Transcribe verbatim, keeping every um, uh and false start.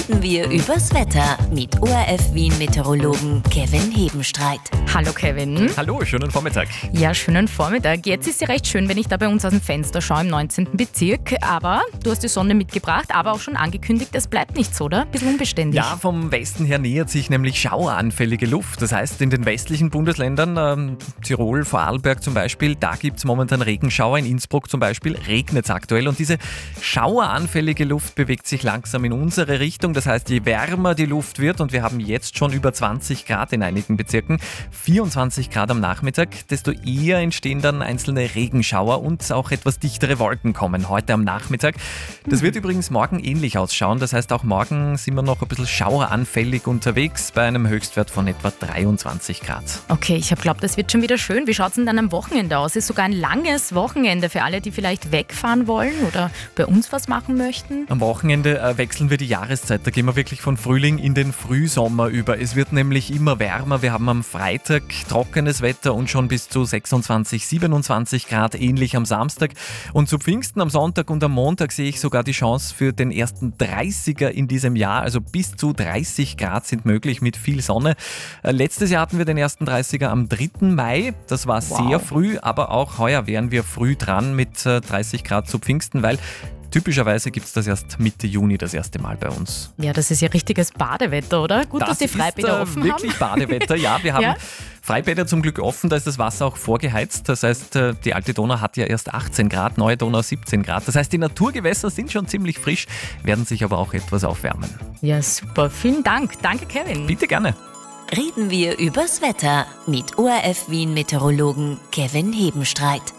reden wir übers Wetter mit O R F Wien Meteorologen Kevin Hebenstreit. Hallo Kevin. Hallo, schönen Vormittag. Ja, schönen Vormittag. Jetzt ist ja recht schön, wenn ich da bei uns aus dem Fenster schaue im neunzehnten Bezirk. Aber du hast die Sonne mitgebracht, aber auch schon angekündigt, es bleibt nicht so, oder? Ein bisschen unbeständig. Ja, vom Westen her nähert sich nämlich schaueranfällige Luft. Das heißt, in den westlichen Bundesländern, ähm, Tirol, Vorarlberg zum Beispiel, da gibt es momentan Regenschauer. In Innsbruck zum Beispiel regnet es aktuell. Und diese schaueranfällige Luft bewegt sich langsam in unsere Richtung. Das heißt, je wärmer die Luft wird, und wir haben jetzt schon über zwanzig Grad in einigen Bezirken, vierundzwanzig Grad am Nachmittag, desto eher entstehen dann einzelne Regenschauer und auch etwas dichtere Wolken kommen heute am Nachmittag. Das wird übrigens morgen ähnlich ausschauen. Das heißt, auch morgen sind wir noch ein bisschen schaueranfällig unterwegs bei einem Höchstwert von etwa dreiundzwanzig Grad. Okay, ich habe glaubt, das wird schon wieder schön. Wie schaut es denn dann am Wochenende aus? Ist sogar ein langes Wochenende für alle, die vielleicht wegfahren wollen oder bei uns was machen möchten? Am Wochenende äh, wechseln wir die Jahreszeit. Da gehen wir wirklich von Frühling in den Frühsommer über. Es wird nämlich immer wärmer. Wir haben am Freitag trockenes Wetter und schon bis zu sechsundzwanzig, siebenundzwanzig Grad, ähnlich am Samstag. Und zu Pfingsten am Sonntag und am Montag sehe ich sogar die Chance für den ersten dreißiger in diesem Jahr. Also bis zu dreißig Grad sind möglich mit viel Sonne. Äh, letztes Jahr hatten wir den ersten dreißiger am dritten Mai. Das war Wow. sehr früh, aber auch heuer wären wir früh dran mit äh, dreißig Grad zu Pfingsten, weil typischerweise gibt es das erst Mitte Juni das erste Mal bei uns. Ja, das ist ja richtiges Badewetter, oder? Gut, Das dass die Freibäder ist, äh, offen wirklich haben. Badewetter, ja. Wir haben Ja? Freibäder zum Glück offen, da ist das Wasser auch vorgeheizt. Das heißt, äh, die alte Donau hat ja erst achtzehn Grad, neue Donau siebzehn Grad. Das heißt, die Naturgewässer sind schon ziemlich frisch, werden sich aber auch etwas aufwärmen. Ja, super. Vielen Dank. Danke, Kevin. Bitte gerne. Reden wir übers Wetter mit O R F Wien Meteorologen Kevin Hebenstreit.